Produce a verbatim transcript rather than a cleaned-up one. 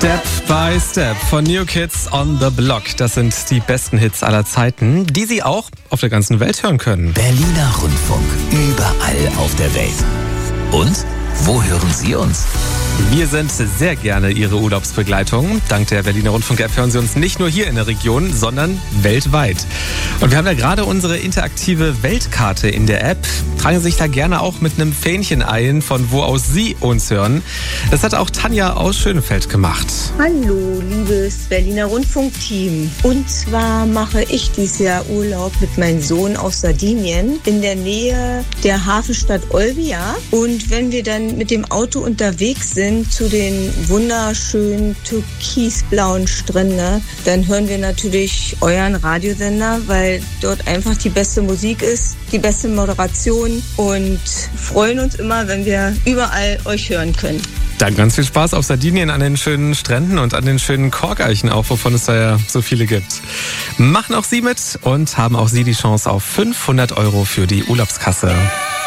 Step by Step von New Kids on the Block. Das sind die besten Hits aller Zeiten, die Sie auch auf der ganzen Welt hören können. Berliner Rundfunk, überall auf der Welt. Und wo hören Sie uns? Wir sind sehr gerne Ihre Urlaubsbegleitung. Dank der Berliner Rundfunk-App hören Sie uns nicht nur hier in der Region, sondern weltweit. Und wir haben ja gerade unsere interaktive Weltkarte in der App. Tragen Sie sich da gerne auch mit einem Fähnchen ein, von wo aus Sie uns hören. Das hat auch Tanja aus Schönefeld gemacht. Hallo, liebes Berliner Rundfunk-Team. Und zwar mache ich dieses Jahr Urlaub mit meinem Sohn auf Sardinien in der Nähe der Hafenstadt Olbia. Und wenn wir dann mit dem Auto unterwegs sind, zu den wunderschönen türkisblauen Stränden, dann hören wir natürlich euren Radiosender, weil dort einfach die beste Musik ist, die beste Moderation und freuen uns immer, wenn wir überall euch hören können. Dann ganz viel Spaß auf Sardinien an den schönen Stränden und an den schönen Korkeichen auch, wovon es da ja so viele gibt. Machen auch Sie mit und haben auch Sie die Chance auf fünfhundert Euro für die Urlaubskasse.